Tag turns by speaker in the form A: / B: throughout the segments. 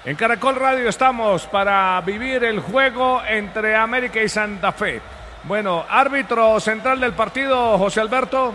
A: En Caracol Radio estamos para vivir el juego entre América y Santa Fe. Bueno, árbitro central del partido, José Alberto.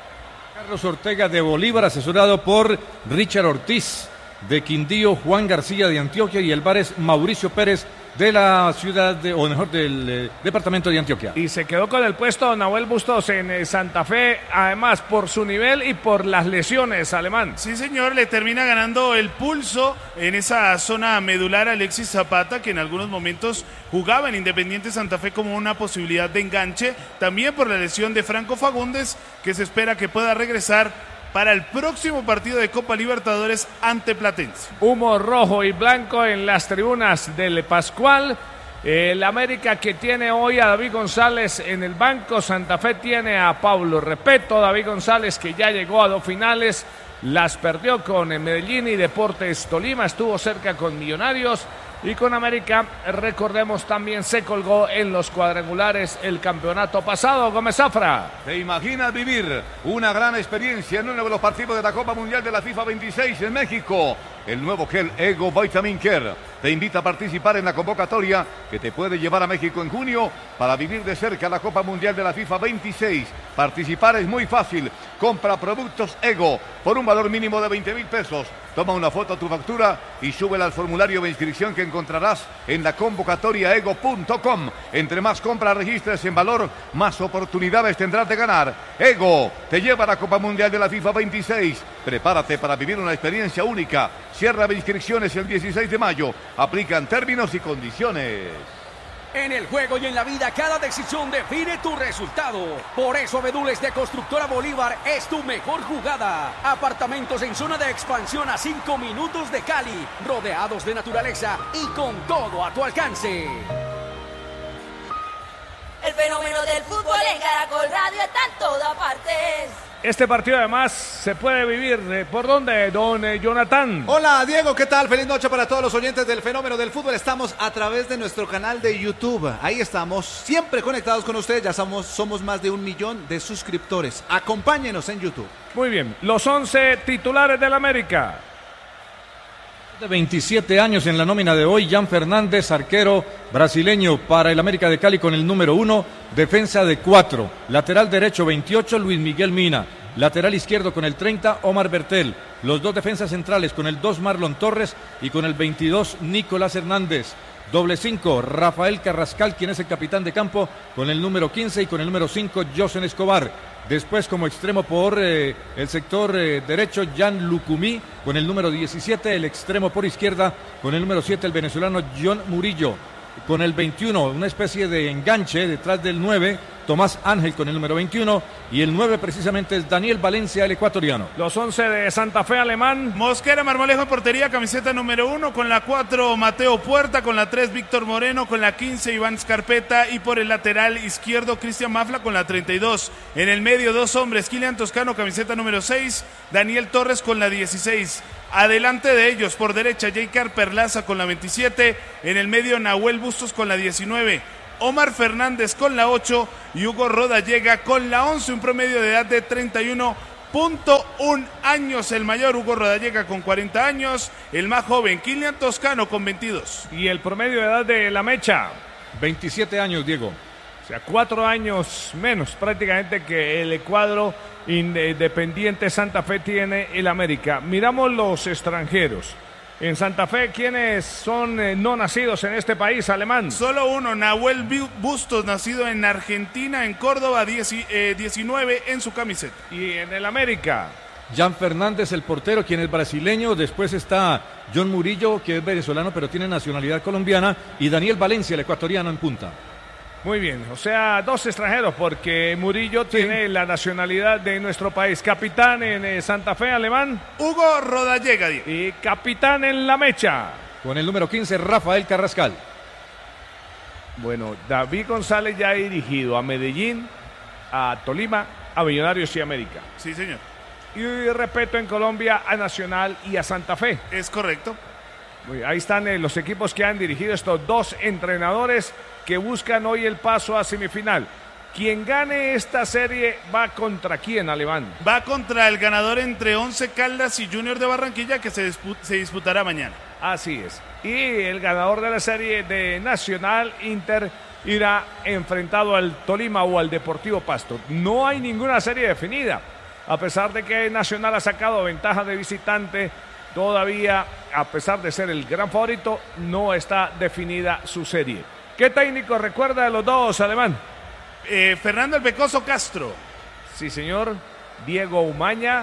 B: Carlos Ortega de Bolívar, asesorado por Richard Ortiz de Quindío, Juan García de Antioquia y el VAR es Mauricio Pérez de la ciudad, o mejor, del departamento de Antioquia.
A: Y se quedó con el puesto Nahuel Bustos en Santa Fe, además por su nivel y por las lesiones, Alemán.
C: Sí, señor, le termina ganando el pulso en esa zona medular a Alexis Zapata, que en algunos momentos jugaba en Independiente Santa Fe como una posibilidad de enganche, también por la lesión de Franco Fagundes, que se espera que pueda regresar para el próximo partido de Copa Libertadores ante Platense.
A: Humo rojo y blanco en las tribunas del Pascual. El América, que tiene hoy a David González en el banco. Santa Fe tiene a Pablo Repeto. David González, que ya llegó a 2 finales, las perdió con Medellín y Deportes Tolima, estuvo cerca con Millonarios. Y con América, recordemos, también se colgó en los cuadrangulares el campeonato pasado. Gómez Zafra.
D: ¿Te imaginas vivir una gran experiencia en uno de los partidos de la Copa Mundial de la FIFA 26 en México? El nuevo gel Ego Vitamin Care te invita a participar en la convocatoria que te puede llevar a México en junio para vivir de cerca la Copa Mundial de la FIFA 26. Participar es muy fácil. Compra productos Ego por un valor mínimo de 20,000 pesos. Toma una foto a tu factura y súbela al formulario de inscripción que encontrarás en la convocatoriaego.com. Entre más compras registres en valor, más oportunidades tendrás de ganar. Ego te lleva a la Copa Mundial de la FIFA 26. Prepárate para vivir una experiencia única. Cierra de inscripciones el 16 de mayo. Aplican términos y condiciones.
E: En el juego y en la vida, cada decisión define tu resultado. Por eso, Abedules de Constructora Bolívar es tu mejor jugada. Apartamentos en zona de expansión a 5 minutos de Cali, rodeados de naturaleza y con todo a tu alcance.
F: El fenómeno del fútbol en Caracol Radio está en todas partes.
A: Este partido además se puede vivir, ¿por dónde, don Jonathan?
G: Hola Diego, ¿qué tal? Feliz noche para todos los oyentes del fenómeno del fútbol. Estamos a través de nuestro canal de YouTube. Ahí estamos, siempre conectados con ustedes. Ya somos más de 1 millón de suscriptores. Acompáñenos en YouTube.
A: Muy bien, los 11 titulares del América.
B: De 27 años en la nómina de hoy, Jan Fernández, arquero brasileño para el América de Cali con el número 1, defensa de 4, lateral derecho 28, Luis Miguel Mina, lateral izquierdo con el 30, Omar Bertel, los 2 defensas centrales con el 2, Marlon Torres y con el 22, Nicolás Hernández. Doble 5, Rafael Carrascal, quien es el capitán de campo, con el número 15 y con el número 5, Josen Escobar. Después, como extremo por el sector derecho, Jan Lucumí, con el número 17. El extremo por izquierda, con el número 7, el venezolano John Murillo. Con el 21, una especie de enganche detrás del 9, Tomás Ángel con el número 21. Y el 9 precisamente es Daniel Valencia, el ecuatoriano.
A: Los 11 de Santa Fe, Alemán.
C: Mosquera Marmolejo en portería, camiseta número 1. Con la 4, Mateo Puerta. Con la 3, Víctor Moreno. Con la 15, Iván Scarpeta. Y por el lateral izquierdo, Cristian Mafla con la 32. En el medio, 2 hombres. Kilian Toscano, camiseta número 6. Daniel Torres con la 16. Adelante de ellos, por derecha, Jaycar Perlaza con la 27. En el medio, Nahuel Bustos con la 19. Omar Fernández con la 8 y Hugo Rodallega con la 11, un promedio de edad de 31.1 años. El mayor, Hugo Rodallega, con 40 años. El más joven, Kilian Toscano, con 22.
A: ¿Y el promedio de edad de la mecha?
B: 27 años, Diego.
A: O sea, 4 años menos prácticamente que el cuadro Independiente Santa Fe tiene el América. Miramos los extranjeros. En Santa Fe, ¿quiénes son no nacidos en este país, Alemán?
C: Solo uno, Nahuel Bustos, nacido en Argentina, en Córdoba, 19 en su camiseta.
A: ¿Y en el América?
B: Jan Fernández, el portero, quien es brasileño. Después está John Murillo, que es venezolano, pero tiene nacionalidad colombiana. Y Daniel Valencia, el ecuatoriano, en punta.
A: Muy bien, o sea, 2 extranjeros, porque Murillo tiene la nacionalidad de nuestro país. Capitán en Santa Fe, Alemán.
C: Hugo Rodallega.
A: Y capitán en la mecha.
B: Con el número 15, Rafael Carrascal.
A: Bueno, David González ya ha dirigido a Medellín, a Tolima, a Millonarios y América.
C: Sí, señor.
A: Y Repeto en Colombia, a Nacional y a Santa Fe.
C: Es correcto.
A: Ahí están los equipos que han dirigido estos 2 entrenadores que buscan hoy el paso a semifinal. Quien gane esta serie va contra quién, Alemán.
C: Va contra el ganador entre Once Caldas y Junior de Barranquilla, que se disputará mañana.
A: Así es. Y el ganador de la serie de Nacional Inter irá enfrentado al Tolima o al Deportivo Pasto. No hay ninguna serie definida. A pesar de que Nacional ha sacado ventaja de visitante, todavía, a pesar de ser el gran favorito, no está definida su serie. ¿Qué técnico recuerda de los dos, Alemán?
C: Fernando El Pecoso Castro.
A: Sí, señor. Diego Umaña.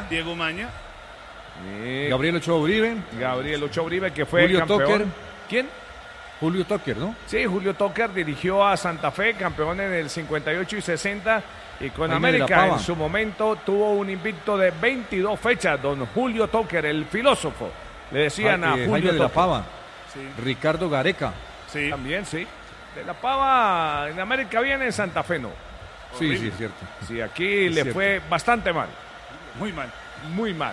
B: Gabriel Ochoa Uribe.
A: Gabriel Ochoa Uribe, que fue
B: Julio
A: campeón.
B: Tucker.
A: ¿Quién?
B: Julio Tucker, ¿no?
A: Sí, Julio Tucker dirigió a Santa Fe, campeón en el 58 y 60. Y con
B: Jaime de la
A: América
B: Pava.
A: en su momento tuvo un invicto de 22 fechas. Don Julio Tucker, el filósofo. Le decían a Julio
B: Jaime de la
A: Tucker.
B: Pava.
C: Sí.
B: Ricardo Gareca.
C: Sí.
A: También, sí. De la Pava en América viene, en Santa Fe no.
B: Sí, sí, es cierto.
A: Sí, aquí
B: Es
A: le
B: cierto.
A: fue bastante mal.
C: Muy mal.
A: Muy mal.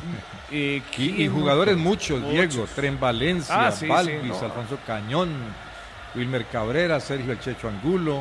B: Y
A: ¿quién?
B: jugadores muchos, Diego, Tren Valencia,
A: Sí,
B: Balvis,
A: sí, no.
B: Alfonso Cañón, Wilmer Cabrera, Sergio El Checho Angulo,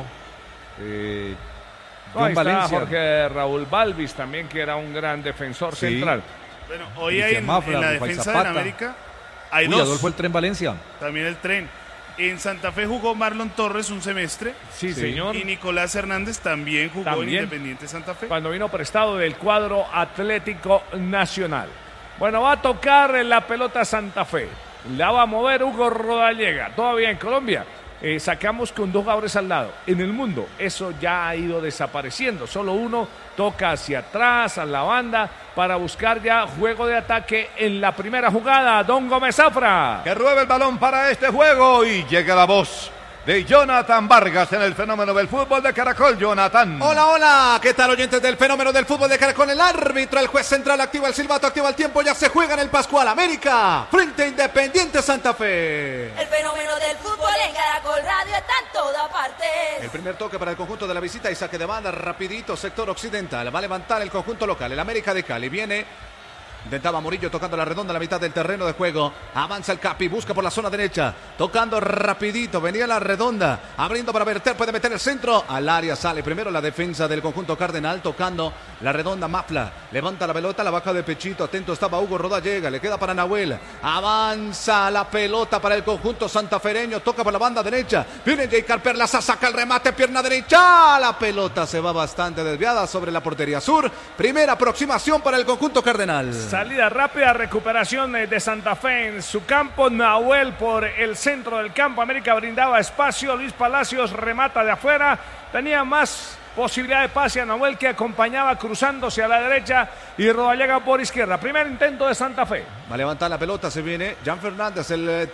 A: Ahí
B: John
A: está
B: Valencia.
A: Jorge Raúl Balvis también, que era un gran defensor
B: Sí.
A: central.
C: Bueno, hoy
B: Cristian
C: hay en
B: Mafra,
C: la
B: Rafael
C: defensa
B: Zapata.
C: de América hay
B: Uy,
C: dos.
B: Adolfo el Tren Valencia.
C: También el Tren. En Santa Fe jugó Marlon Torres un semestre.
A: Sí, señor.
C: Y Nicolás Hernández también jugó
A: También.
C: en Independiente Santa Fe.
A: Cuando vino prestado del cuadro Atlético Nacional. Bueno, va a tocar la pelota Santa Fe. La va a mover Hugo Rodallega. Todavía en Colombia sacamos con dos jugadores al lado. En el mundo eso ya ha ido desapareciendo. Solo uno toca hacia atrás, a la banda, para buscar ya juego de ataque en la primera jugada. Don Gómez Zafra.
D: Que ruebe el balón para este juego y llega la voz de Jonathan Vargas en el fenómeno del fútbol de Caracol. Jonathan.
G: Hola, hola, ¿qué tal, oyentes del fenómeno del fútbol de Caracol? El árbitro, el juez central, activa el silbato, activa el tiempo, ya se juega en el Pascual. América frente a Independiente Santa Fe.
F: El fenómeno del fútbol en Caracol Radio está en toda parte.
G: El primer toque para el conjunto de la visita y saque de banda rapidito, sector occidental. Va a levantar el conjunto local, el América de Cali. Viene, intentaba Murillo tocando la redonda a la mitad del terreno de juego. Avanza el Capi, busca por la zona derecha. Tocando rapidito, venía la redonda. Abriendo para verter, puede meter el centro. Al área sale primero la defensa del conjunto cardenal. Tocando la redonda Mafla. Levanta la pelota, la baja de pechito. Atento estaba Hugo Rodallega, le queda para Nahuel. Avanza la pelota para el conjunto santafereño. Toca por la banda derecha. Viene Jay Carperlaza, saca el remate, pierna derecha. La pelota se va bastante desviada sobre la portería sur. Primera aproximación para el conjunto cardenal.
A: Salida rápida, recuperación de Santa Fe en su campo. Nahuel por el centro del campo. América brindaba espacio. Luis Palacios remata de afuera. Tenía más posibilidad de pase a Nahuel, que acompañaba cruzándose a la derecha, y Rodallega por izquierda. Primer intento de Santa Fe.
G: Va a levantar la pelota, se viene Jan Fernández, el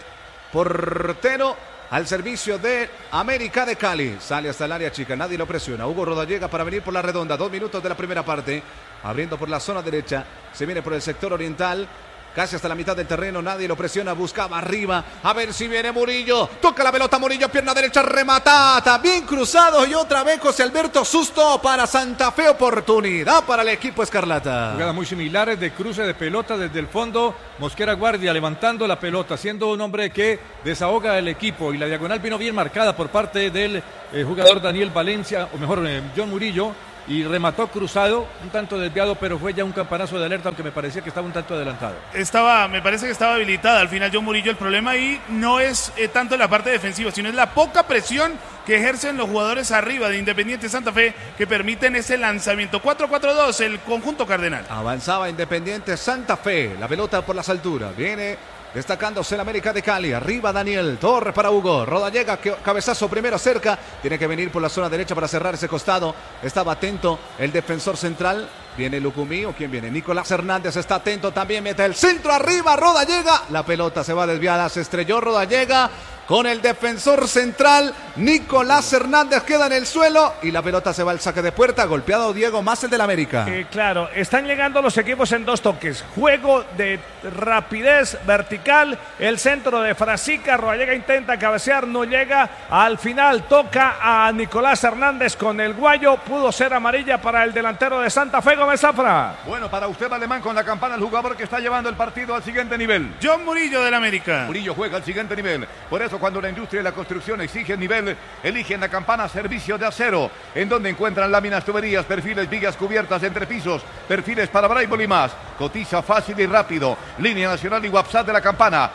G: portero al servicio de América de Cali. Sale hasta el área chica, nadie lo presiona. Hugo Rodallega para venir por la redonda. 2 minutos de la primera parte. Abriendo por la zona derecha. Se viene por el sector oriental. Casi hasta la mitad del terreno, nadie lo presiona, buscaba arriba, a ver si viene Murillo, toca la pelota Murillo, pierna derecha, rematada, bien cruzado y otra vez José Alberto, susto para Santa Fe, oportunidad para el equipo escarlata.
B: Jugadas muy similares de cruce de pelota desde el fondo. Mosquera Guardia levantando la pelota, siendo un hombre que desahoga el equipo, y la diagonal vino bien marcada por parte del jugador Daniel Valencia, o mejor John Murillo, y remató cruzado, un tanto desviado, pero fue ya un campanazo de alerta, aunque me parecía que estaba un tanto adelantado.
C: Me parece que estaba habilitada al final John Murillo. El problema ahí no es tanto la parte defensiva, sino es la poca presión que ejercen los jugadores arriba de Independiente Santa Fe, que permiten ese lanzamiento. 4-4-2 el conjunto cardenal.
G: Avanzaba Independiente Santa Fe, la pelota por las alturas, viene destacándose el América de Cali, arriba Daniel, Torre para Hugo, Rodallega, cabezazo primero cerca, tiene que venir por la zona derecha para cerrar ese costado, estaba atento el defensor central, viene Lucumí, o quién viene, Nicolás Hernández está atento también, mete el centro arriba, Rodallega, la pelota se va desviada, se estrelló Rodallega con el defensor central, Nicolás Hernández queda en el suelo y la pelota se va al saque de puerta, golpeado Diego más el del América.
A: Claro, están llegando los equipos en 2 toques, juego de rapidez vertical, el centro de Frasica, Rodallega intenta cabecear, no llega, al final toca a Nicolás Hernández con el guayo, pudo ser amarilla para el delantero de Santa Fe, Gómez Zafra.
D: Bueno, para usted, Alemán, con la campana, el jugador que está llevando el partido al siguiente nivel.
C: John Murillo del América.
D: Murillo juega al siguiente nivel, por eso cuando la industria y la construcción exigen nivel, eligen la Campana Servicio de Acero, en donde encuentran láminas, tuberías, perfiles, vigas cubiertas, entrepisos, perfiles para Braille y más. Cotiza fácil y rápido. Línea nacional y WhatsApp de la Campana,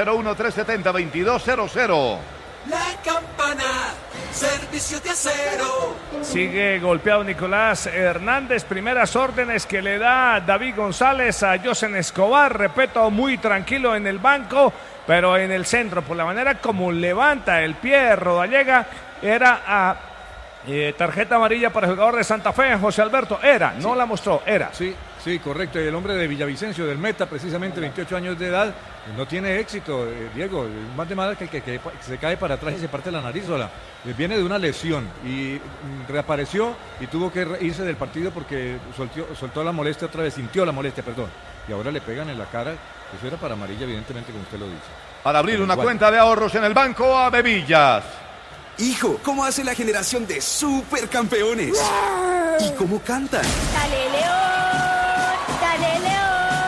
D: 601-370-2200.
H: La Campana, servicio de acero.
A: Sigue golpeado Nicolás Hernández. Primeras órdenes que le da David González a Josen Escobar. Repito, muy tranquilo en el banco, pero en el centro, por la manera como levanta el pie Rodallega, era a tarjeta amarilla para el jugador de Santa Fe, José Alberto. Era, no la mostró, era.
B: Sí, correcto. El hombre de Villavicencio, del Meta, precisamente 28 años de edad, no tiene éxito, Diego. Más de mal que se cae para atrás y se parte la nariz sola. Viene de una lesión y reapareció y tuvo que irse del partido porque soltó la molestia otra vez, sintió la molestia, perdón. Y ahora le pegan en la cara. Eso era para amarilla, evidentemente, como usted lo dice.
D: Para abrir una cuenta de ahorros en el banco a Bebillas.
H: Hijo, ¿cómo hace la generación de supercampeones? ¿Y cómo cantan?
F: Dale León, dale León.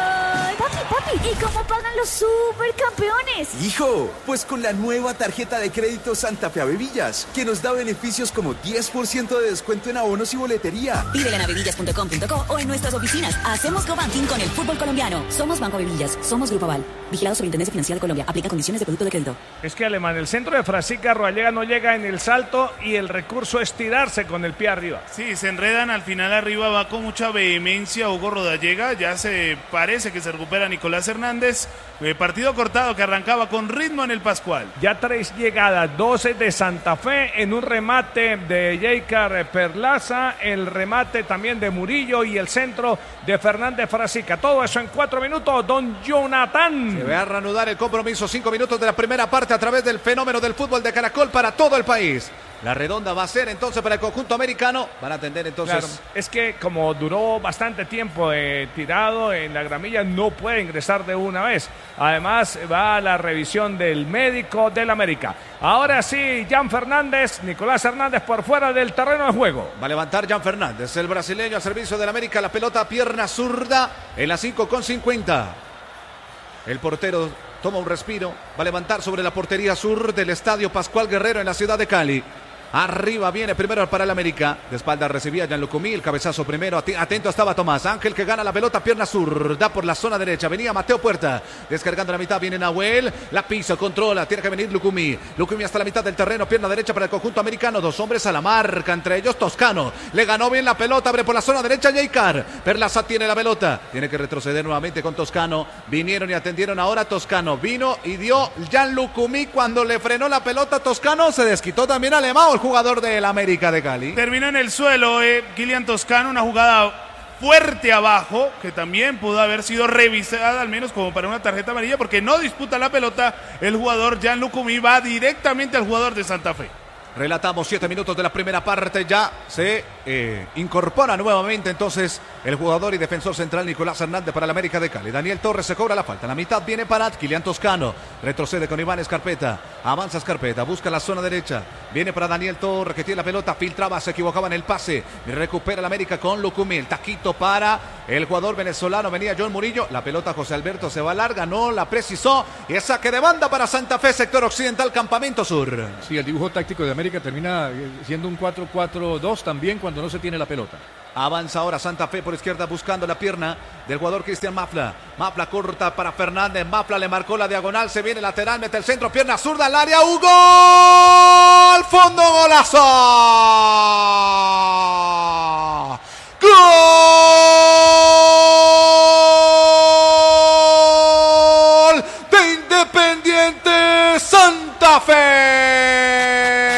F: Papi, ¿y cómo pagan los supercampeones?
H: Hijo, pues con la nueva tarjeta de crédito Santa Fe Bebillas, que nos da beneficios como 10% de descuento en abonos y boletería.
I: Pídela en bebillas.com.co o en nuestras oficinas. Hacemos cobanking con el fútbol colombiano. Somos Banco Bebillas, somos Grupo Aval. Vigilado Superintendencia Financiera de Colombia. Aplica condiciones de producto de crédito.
A: Es que Alemán, el centro de Frasica Rodallega no llega en el salto y el recurso es tirarse con el pie arriba.
C: Sí, se enredan al final arriba, va con mucha vehemencia Hugo Rodallega, ya se parece que se recupera Nicolás Hernández. Partido cortado que arrancaba con ritmo en el Pascual.
A: Ya 3 llegadas, 12 de Santa Fe en un remate de Jeicar Perlaza, el remate también de Murillo y el centro de Fernández Frasica. Todo eso en 4 minutos, don Jonathan.
G: Se va a reanudar el compromiso, 5 minutos de la primera parte a través del fenómeno del fútbol de Caracol para todo el país. La redonda va a ser entonces para el conjunto americano. Van a atender entonces.
A: Claro, es que como duró bastante tiempo tirado en la gramilla, no puede ingresar de una vez. Además, va a la revisión del médico del América. Ahora sí, Jan Fernández, Nicolás Hernández por fuera del terreno de juego.
G: Va a levantar Jan Fernández, el brasileño al servicio del América. La pelota, pierna zurda en la 5:50. El portero toma un respiro. Va a levantar sobre la portería sur del estadio Pascual Guerrero en la ciudad de Cali. Arriba viene primero para el América. De espalda recibía Jan Lucumí. El cabezazo primero. Atento estaba Tomás Ángel, que gana la pelota. Pierna zurda por la zona derecha. Venía Mateo Puerta. Descargando la mitad. Viene Nahuel. La pisa, controla. Tiene que venir Lucumí. Lucumí hasta la mitad del terreno. Pierna derecha para el conjunto americano. 2 hombres a la marca. Entre ellos Toscano. Le ganó bien la pelota. Abre por la zona derecha Jeicar. Perlaza tiene la pelota. Tiene que retroceder nuevamente con Toscano. Vinieron y atendieron ahora Toscano. Vino y dio Jan Lucumí. Cuando le frenó la pelota Toscano, se desquitó también Alemão, el jugador del América de Cali.
C: Terminó en el suelo Kylian Toscano, una jugada fuerte abajo, que también pudo haber sido revisada, al menos como para una tarjeta amarilla, porque no disputa la pelota el jugador Jan Lucumí, va directamente al jugador de Santa Fe.
G: Relatamos 7 minutos de la primera parte, ya se incorpora nuevamente entonces el jugador y defensor central Nicolás Hernández para el América de Cali. Daniel Torres se cobra la falta, en la mitad viene para Kylian Toscano, retrocede con Iván Escarpeta, avanza Escarpeta, busca la zona derecha, viene para Daniel Torres que tiene la pelota, filtraba, se equivocaba en el pase, recupera el América con Lucumí, el taquito para el jugador venezolano, venía John Murillo, la pelota José Alberto se va larga, no la precisó, y es saque de banda para Santa Fe, sector occidental, Campamento Sur.
B: Sí, el dibujo táctico de América termina siendo un 4-4-2 también cuando no se tiene la pelota.
G: Avanza ahora Santa Fe por izquierda buscando la pierna del jugador Cristian Mafla. Mafla corta para Fernández. Mafla le marcó la diagonal. Se viene lateral, mete el centro, pierna zurda al área. ¡Hugo! ¡Al fondo, golazo! ¡Gol! De Independiente Santa Fe.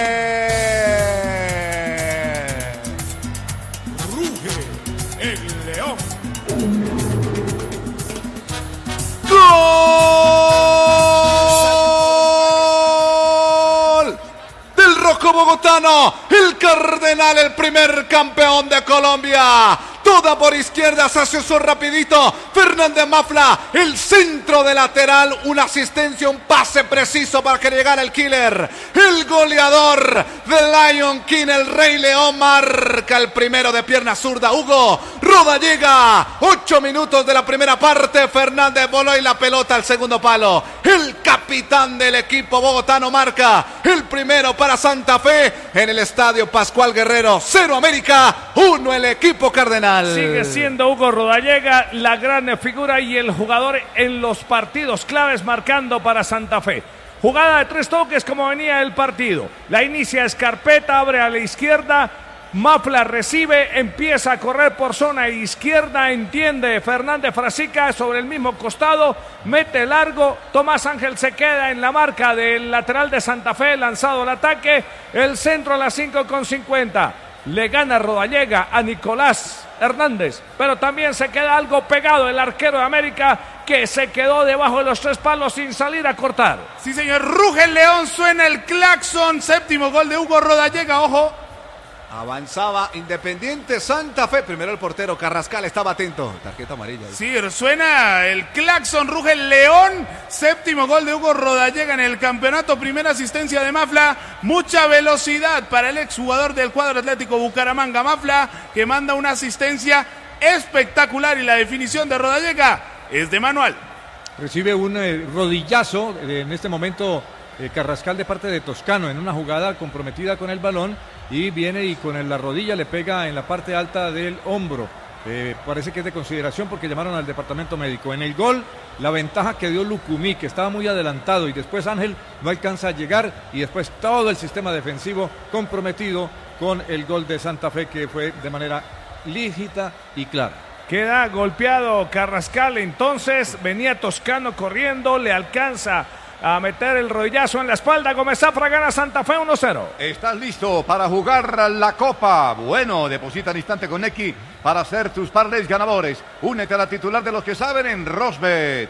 G: ¡Gol! Del rojo bogotano, el Cardenal, el primer campeón de Colombia. Toda por izquierda, se asesó rapidito. Fernández Mafla, el centro de lateral, una asistencia, un pase preciso para que llegara el killer, el goleador de Lion King, el Rey León, marca el primero de pierna zurda. Hugo Rodallega, 8 minutos de la primera parte. Fernández voló y la pelota al segundo palo. El capitán del equipo bogotano marca el primero para Santa Fe en el estadio Pascual Guerrero. 0 América, 1 el equipo cardenal.
A: Sigue siendo Hugo Rodallega la gran figura y el jugador en los partidos claves marcando para Santa Fe. Jugada de 3 toques como venía el partido. La inicia Scarpetta, abre a la izquierda. Mafla recibe, empieza a correr por zona izquierda, entiende Fernández Frasica sobre el mismo costado, mete largo, Tomás Ángel se queda en la marca del lateral de Santa Fe, lanzado al ataque, el centro a las 5:50, le gana Rodallega a Nicolás Hernández, pero también se queda algo pegado el arquero de América, que se quedó debajo de los 3 palos sin salir a cortar.
C: Sí, señor, ruge el león, suena el claxon, 7º gol de Hugo Rodallega, ojo.
G: Avanzaba Independiente Santa Fe. Primero el portero Carrascal estaba atento. Tarjeta amarilla.
C: Sí, suena el claxon, ruge el león. 7º gol de Hugo Rodallega en el campeonato. Primera asistencia de Mafla. Mucha velocidad para el exjugador del cuadro Atlético Bucaramanga. Mafla, que manda una asistencia espectacular, y la definición de Rodallega es de manual.
B: Recibe un rodillazo en este momento Carrascal de parte de Toscano en una jugada comprometida con el balón, y viene y con la rodilla le pega en la parte alta del hombro. Parece que es de consideración porque llamaron al departamento médico. En el gol, la ventaja que dio Lucumí, que estaba muy adelantado, y después Ángel no alcanza a llegar, y después todo el sistema defensivo comprometido con el gol de Santa Fe, que fue de manera lícita y clara.
A: Queda golpeado Carrascal, entonces venía Toscano corriendo, le alcanza a meter el rodillazo en la espalda. Gómez Zafra, gana Santa Fe 1-0.
D: ¿Estás listo para jugar la Copa? Bueno, deposita al instante con Neki para hacer tus parlays ganadores. Únete a la titular de los que saben en Rosbet.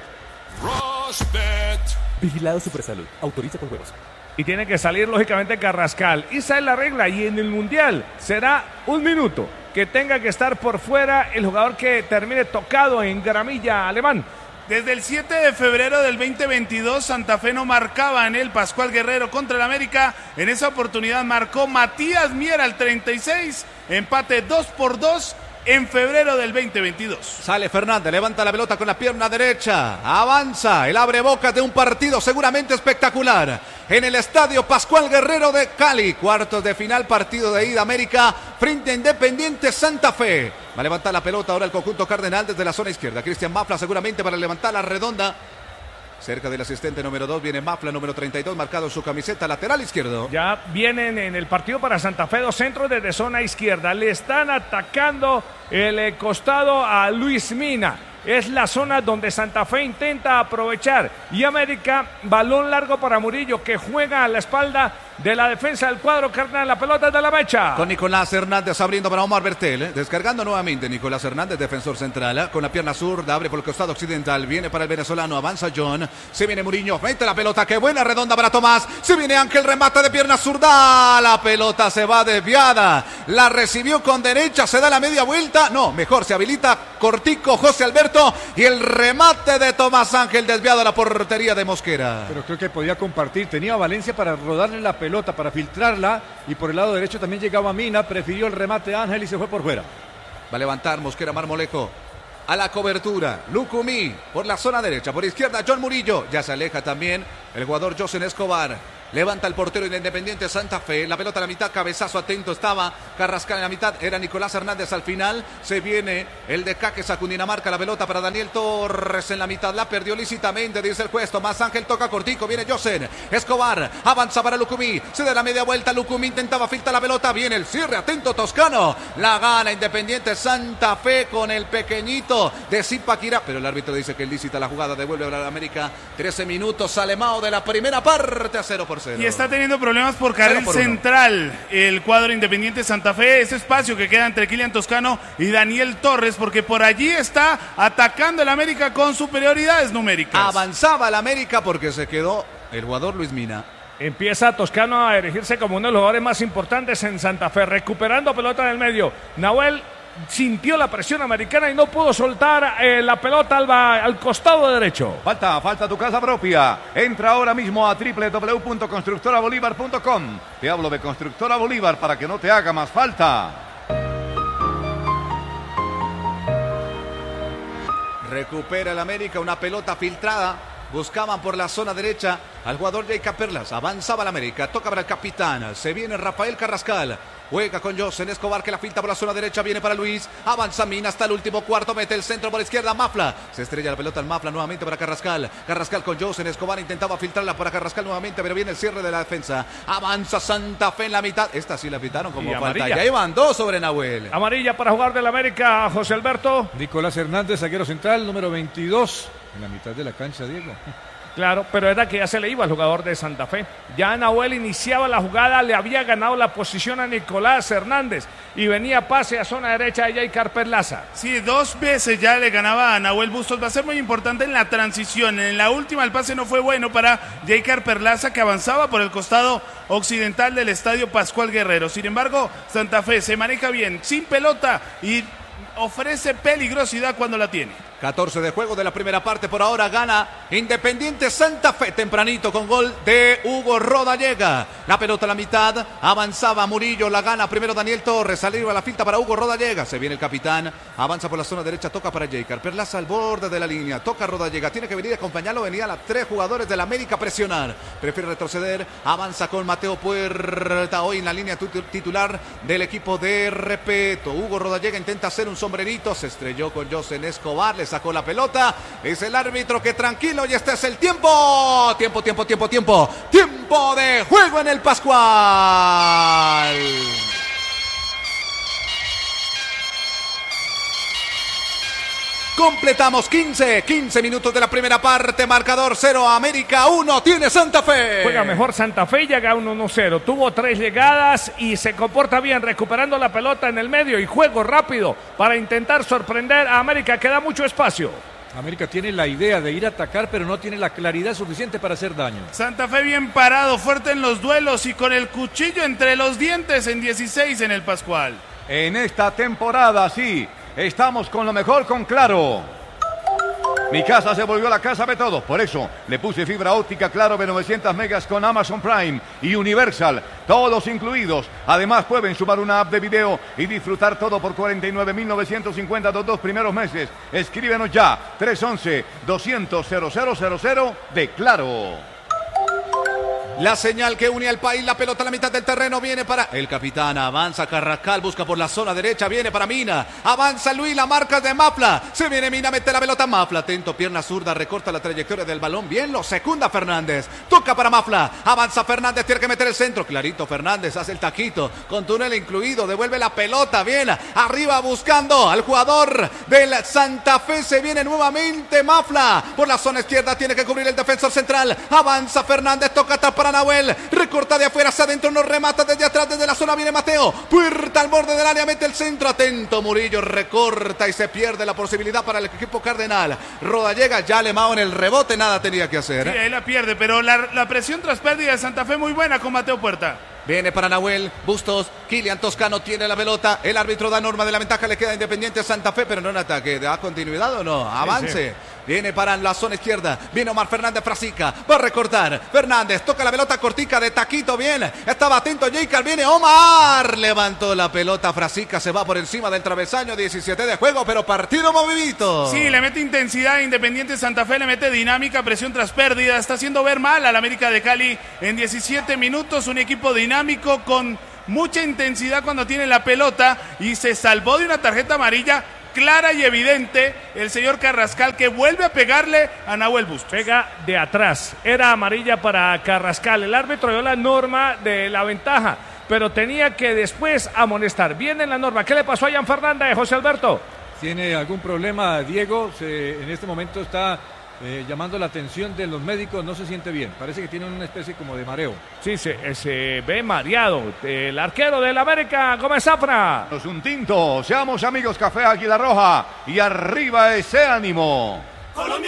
J: Rosbet. Vigilado Supersalud. Autoriza con juegos.
A: Y tiene que salir lógicamente Carrascal. Esa es la regla, y en el Mundial será 1 minuto que tenga que estar por fuera el jugador que termine tocado en gramilla alemán.
C: Desde el 7 de febrero del 2022, Santa Fe no marcaba en el Pascual Guerrero contra el América. En esa oportunidad marcó Matías Miera al 36, empate 2-2 en febrero del 2022.
G: Sale Fernández, levanta la pelota con la pierna derecha, avanza, el abrebocas de un partido seguramente espectacular en el estadio Pascual Guerrero de Cali. Cuartos de final, partido de ida, América frente a Independiente Santa Fe. Va a levantar la pelota ahora el conjunto cardenal desde la zona izquierda. Cristian Mafla seguramente para levantar la redonda. Cerca del asistente número 2 viene Mafla, número 32, marcado en su camiseta, lateral izquierdo.
A: Ya vienen en el partido para Santa Fe 2 centros desde zona izquierda. Le están atacando el costado a Luis Mina. Es la zona donde Santa Fe intenta aprovechar. Y América, balón largo para Murillo, que juega a la espalda de la defensa del cuadro cardenal. La pelota de la mecha.
G: Con Nicolás Hernández abriendo para Omar Bertel. Descargando nuevamente Nicolás Hernández, defensor central. Con la pierna zurda, abre por el costado occidental. Viene para el venezolano, avanza John. Se viene Murillo, mete la pelota. Qué buena redonda para Tomás. Se viene Ángel, remata de pierna zurda. La pelota se va desviada. La recibió con derecha, se da la media vuelta. No, mejor se habilita cortico José Alberto. Y el remate de Tomás Ángel desviado a la portería de Mosquera.
B: Pero creo que podía compartir. Tenía Valencia para rodarle la pelota, para filtrarla, y por el lado derecho también llegaba Mina, prefirió el remate Ángel y se fue por fuera.
G: Va a levantar Mosquera Marmolejo a la cobertura. Lucumí por la zona derecha, por izquierda John Murillo. Ya se aleja también el jugador Josen Escobar. Levanta el portero de Independiente Santa Fe. La pelota a la mitad, cabezazo atento estaba Carrascal en la mitad. Era Nicolás Hernández al final. Se viene el de Caques a Cundinamarca. La pelota para Daniel Torres en la mitad. La perdió lícitamente, dice el juez. Tomás Ángel toca cortico. Viene Josen Escobar. Avanza para Lucumí. Se da la media vuelta. Lucumí intentaba filtrar la pelota. Viene el cierre. Atento Toscano. La gana Independiente Santa Fe con el pequeñito de Zipaquirá. Pero el árbitro dice que es lícita la jugada. Devuelve a la América. 13 minutos. Sale Mao de la primera parte a 0-0.
C: Y está teniendo problemas por carril central el cuadro Independiente Santa Fe. Ese espacio que queda entre Kylian Toscano y Daniel Torres, porque por allí está atacando el América con superioridades numéricas.
G: Avanzaba el América porque se quedó el jugador Luis Mina.
A: Empieza Toscano a erigirse como uno de los jugadores más importantes en Santa Fe, recuperando pelota en el medio. Nahuel sintió la presión americana y no pudo soltar la pelota al costado derecho.
D: Falta tu casa propia. Entra ahora mismo a www.constructorabolívar.com. Te hablo de Constructora Bolívar para que no te haga más falta.
G: Recupera el América, una pelota filtrada. Buscaban por la zona derecha al jugador Jacob Perlas. Avanzaba el América, toca para el capitán. Se viene Rafael Carrascal. Juega con José Escobar que la filtra por la zona derecha, viene para Luis, avanza Mina hasta el último cuarto, mete el centro por la izquierda, Mafla, se estrella la pelota al Mafla nuevamente para Carrascal con José Escobar, intentaba filtrarla para Carrascal nuevamente, pero viene el cierre de la defensa, avanza Santa Fe en la mitad, esta sí la pitaron como falta,
A: amarilla.
G: Ya iban 2 sobre Nahuel.
A: Amarilla para jugar del América, José Alberto.
B: Nicolás Hernández, zaguero central, número 22, en la mitad de la cancha, Diego.
A: Claro, pero era que ya se le iba al jugador de Santa Fe. Ya Nahuel iniciaba la jugada, le había ganado la posición a Nicolás Hernández y venía pase a zona derecha de Jair Perlaza.
C: Sí, 2 veces ya le ganaba a Nahuel Bustos. Va a ser muy importante en la transición. En la última el pase no fue bueno para Jair Perlaza, que avanzaba por el costado occidental del estadio Pascual Guerrero. Sin embargo, Santa Fe se maneja bien, sin pelota y ofrece peligrosidad cuando la tiene.
G: 14 de juego de la primera parte, por ahora gana Independiente Santa Fe tempranito con gol de Hugo Rodallega. La pelota a la mitad, avanzaba Murillo, la gana primero Daniel Torres, salió a la finta para Hugo Rodallega, se viene el capitán, avanza por la zona derecha, toca para Jacob Perlaza al borde de la línea, toca Rodallega, tiene que venir a acompañarlo, venían a 3 jugadores del América a presionar, prefiere retroceder, avanza con Mateo Puerta, hoy en la línea titular del equipo de Repeto. Hugo Rodallega intenta hacer un sombrerito, se estrelló con José Escobar, le sacó la pelota, es el árbitro que tranquilo y este es el tiempo de juego en el Pascual. Completamos 15 minutos de la primera parte, marcador 0, América 1, tiene Santa Fe.
A: Juega mejor Santa Fe y llega 1-0, tuvo 3 llegadas y se comporta bien recuperando la pelota en el medio y juego rápido para intentar sorprender a América que da mucho espacio.
B: América tiene la idea de ir a atacar, pero no tiene la claridad suficiente para hacer daño.
C: Santa Fe bien parado, fuerte en los duelos y con el cuchillo entre los dientes en 16 en el Pascual.
D: En esta temporada, sí, estamos con lo mejor con Claro. Mi casa se volvió la casa de todos, por eso le puse fibra óptica Claro de 900 megas con Amazon Prime y Universal, todos incluidos. Además pueden sumar una app de video y disfrutar todo por 49.950 los 2 primeros meses. Escríbenos ya, 311-200-0000 de Claro.
G: La señal que une al país, la pelota a la mitad del terreno, viene para el capitán, avanza Carrascal, busca por la zona derecha, viene para Mina, avanza Luis, la marca de Mafla, se viene Mina, mete la pelota Mafla, atento, pierna zurda, recorta la trayectoria del balón, bien lo secunda Fernández, toca para Mafla, avanza Fernández, tiene que meter el centro, clarito Fernández, hace el taquito, con túnel incluido, devuelve la pelota, bien, arriba buscando al jugador del Santa Fe, se viene nuevamente Mafla, por la zona izquierda, tiene que cubrir el defensor central, avanza Fernández, toca atrás para Nahuel, recorta de afuera hacia adentro, no remata desde atrás, desde la zona viene Mateo, Puerta al borde del área, mete el centro, atento Murillo, recorta y se pierde la posibilidad para el equipo cardenal. Rodallega ya lemao en el rebote, nada tenía que hacer.
C: Sí, ahí la pierde, pero la presión tras pérdida de Santa Fe muy buena con Mateo Puerta.
G: Viene para Nahuel, Bustos, Kilian Toscano tiene la pelota, el árbitro da norma de la ventaja, le queda Independiente a Santa Fe, pero no en ataque, ¿da continuidad o no? Avance. Sí. Viene para la zona izquierda, viene Omar Fernández Frasica, va a recortar, Fernández toca la pelota cortica de taquito, bien, estaba atento Jacob, viene Omar, levantó la pelota Frasica, se va por encima del travesaño, 17 de juego, pero partido movidito.
C: Sí, le mete intensidad Independiente Santa Fe, le mete dinámica, presión tras pérdida, está haciendo ver mal al América de Cali en 17 minutos, un equipo dinámico con mucha intensidad cuando tiene la pelota y se salvó de una tarjeta amarilla clara y evidente el señor Carrascal, que vuelve a pegarle a Nahuel Bustos.
A: Pega de atrás, era amarilla para Carrascal, el árbitro dio la norma de la ventaja, pero tenía que después amonestar. Viene la norma, ¿qué le pasó a Jan Fernández, José Alberto?
B: ¿Tiene algún problema, Diego? En este momento está llamando la atención de los médicos, no se siente bien, parece que tiene una especie como de mareo.
A: Sí, se ve mareado, el arquero del América, Gómez Zafra.
D: Es un tinto, seamos amigos, Café Águila Roja, y arriba ese ánimo.